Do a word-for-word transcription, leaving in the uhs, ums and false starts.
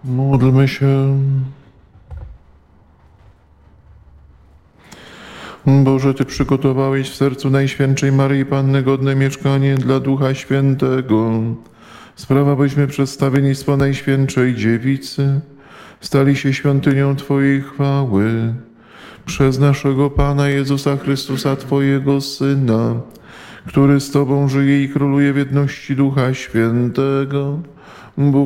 Módlmy się. Boże, Ty przygotowałeś w sercu Najświętszej Maryi Panny godne mieszkanie dla Ducha Świętego. Sprawa, byśmy przedstawienictwo Najświętszej Dziewicy stali się świątynią Twojej chwały. Przez naszego Pana Jezusa Chrystusa, Twojego Syna, który z Tobą żyje i króluje w jedności Ducha Świętego, Bóg